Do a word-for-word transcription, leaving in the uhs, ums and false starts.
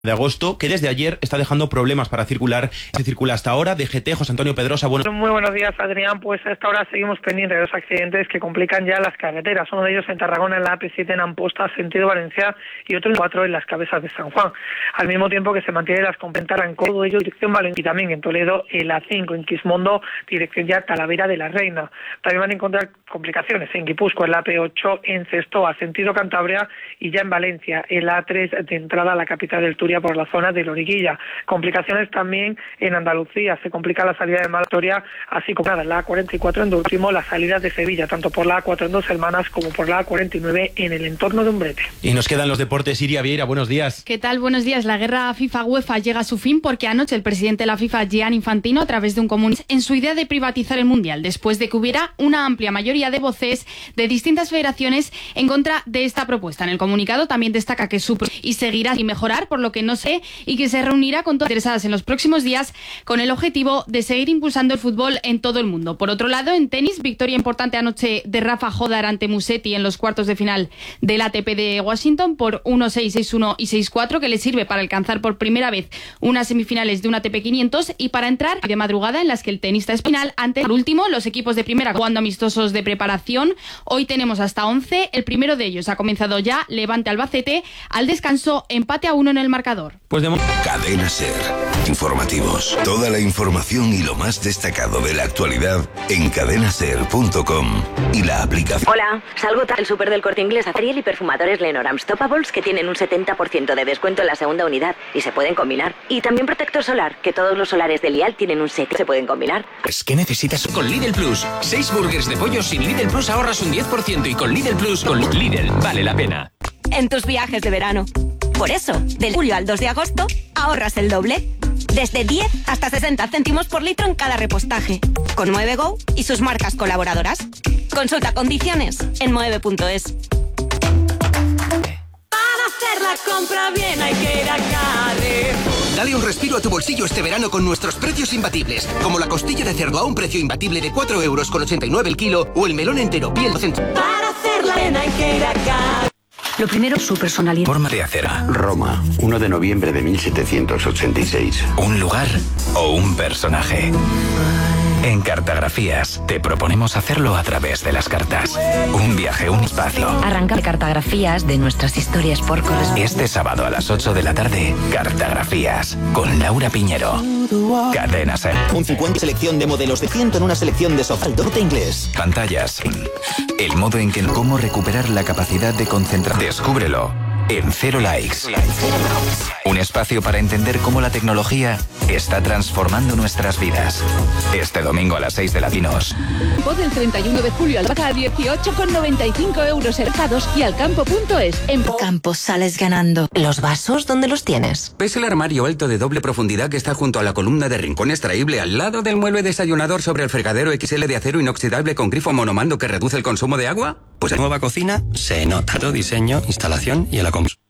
de agosto, que desde ayer está dejando problemas para circular. Se circula hasta ahora. D G T, José Antonio Pedrosa, bueno. Muy buenos días, Adrián. Pues a esta hora seguimos pendientes de los accidentes que complican ya las carreteras. Uno de ellos en Tarragona, en la A P siete en Amposta, sentido Valencia, y otro en cuatro en las Cabezas de San Juan. Al mismo tiempo que se mantiene las complementar en Córdoba, ello dirección Valencia, y también en Toledo, el A cinco, en Quismondo, dirección ya Talavera de la Reina. También van a encontrar complicaciones en Guipúzcoa, en la A P ocho, en Cestoa, sentido Cantabria, y ya en Valencia, el A tres de entrada a la capital del Turia por la zona de Loriguilla. Complicaciones también en Andalucía, se complica la salida de Malatoria, así como nada, en la A cuarenta y cuatro, en último las salidas de Sevilla, tanto por la A cuatro en Dos Hermanas como por la A cuarenta y nueve en el entorno de Umbrete. Y nos quedan los deportes. Iria Vieira, buenos días. ¿Qué tal? Buenos días. La guerra FIFA-UEFA llega a su fin porque anoche el presidente de la FIFA, Gianni Infantino, a través de un comunicado, en su idea de privatizar el Mundial, después de que hubiera una amplia mayoría de voces de distintas federaciones en contra de esta propuesta. En el comunicado también destaca que su y seguirá y mejorar, por lo que no sé, y que se reunirá con todas las interesadas en los próximos días con el objetivo de seguir impulsando el fútbol en todo el mundo. Por otro lado, en tenis, victoria importante anoche de Rafa Jodar ante Musetti en los cuartos de final del A T P de Washington por uno seis, seis uno y seis cuatro, que le sirve para alcanzar por primera vez unas semifinales de un A T P quinientos y para entrar de madrugada en las que el tenista es final ante, por último, los equipos de primera jugando amistosos de preparación. Hoy tenemos hasta once, el primero de ellos ha comenzado ya, Levante Albacete, al descanso empate a uno en el marcador. Pues de Cadena SER. Informativos. Toda la información y lo más destacado de la actualidad en cadena ser punto com y la aplicación. Hola, salgo al súper del Corte Inglés a Ariel y perfumadores Lenormand Stoppables que tienen un setenta por ciento de descuento en la segunda unidad y se pueden combinar. Y también protector solar, que todos los solares de Lial tienen un set que se pueden combinar. Es que necesitas con Lidl Plus. Seis burgers de pollo sin Lidl Plus ahorras un diez por ciento y con Lidl Plus, con Lidl, vale la pena. En tus viajes de verano. Por eso, del julio al dos de agosto, ahorras el doble. Desde diez hasta sesenta céntimos por litro en cada repostaje. Con Mueve Go y sus marcas colaboradoras. Consulta condiciones en mueve punto es. Para hacer la compra bien hay que ir a Carrefour. Dale un respiro a tu bolsillo este verano con nuestros precios imbatibles. Como la costilla de cerdo a un precio imbatible de cuatro euros con ochenta y nueve el kilo o el melón entero piel docente. Para hacerla bien hay que ir a Carrefour. Lo primero, su personalidad. Forma de hacer. Roma, uno de noviembre de mil setecientos ochenta y seis. Un lugar o un personaje. En Cartografías te proponemos hacerlo a través de las cartas. Un viaje, un espacio. Arranca Cartografías de nuestras historias por correspondencia. Este sábado a las ocho de la tarde, Cartografías con Laura Piñero. Cadena SER. Un cincuenta selección de modelos de ciento en una selección de sofá. El Corte Inglés. Pantallas. El modo en que cómo recuperar la capacidad de concentrar. Descúbrelo en Cero Likes. Un espacio para entender cómo la tecnología está transformando nuestras vidas. Este domingo a las seis de Latinos. Del treinta y uno de julio al vaca a dieciocho con noventa y cinco euros cercados y al campo punto es. En Campo sales ganando. ¿Los vasos dónde los tienes? ¿Ves el armario alto de doble profundidad que está junto a la columna de rincón extraíble al lado del mueble desayunador sobre el fregadero X L de acero inoxidable con grifo monomando que reduce el consumo de agua? Pues en nueva cocina se nota todo diseño, instalación y el acomodamiento.